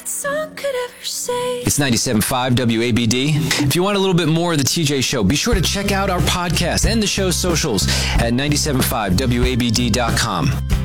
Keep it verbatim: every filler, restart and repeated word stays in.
song could ever say. It's ninety-seven point five W A B D. If you want a little bit more of the T J Show, be sure to check out our podcast and the show's socials at ninety-seven point five W A B D dot com.